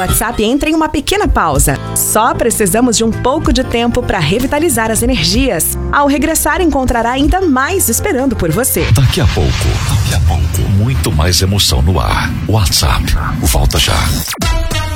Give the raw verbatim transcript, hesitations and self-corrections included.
WhatsApp entra em uma pequena pausa. Só precisamos de um pouco de tempo para revitalizar as energias. Ao regressar, encontrará ainda mais esperando por você. Daqui a pouco, daqui a pouco, muito mais emoção no ar. WhatsApp, volta já.